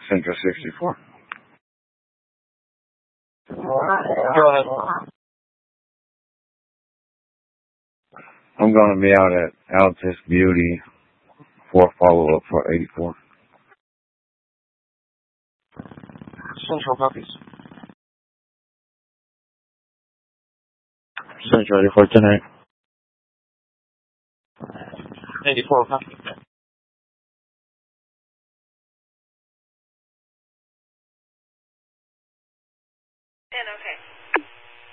Central 64. Go ahead. I'm going to be out at Altus Beauty for a follow-up for 84. Central copies. Central 84 tonight. 84 copy.